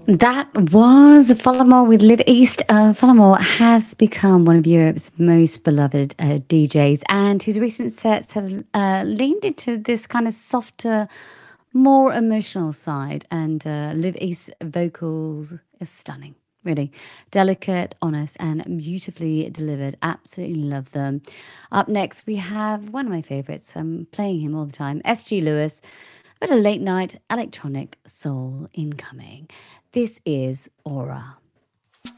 That was Fallamore with Live East. Fallamore has become one of Europe's most beloved DJs, and his recent sets have leaned into this kind of softer, more emotional side. And Live East vocals is stunning. Really delicate, honest, and beautifully delivered. Absolutely love them. Up next, we have one of my favorites. I'm playing him all the time, SG Lewis, but a late night electronic soul incoming. This is Aura.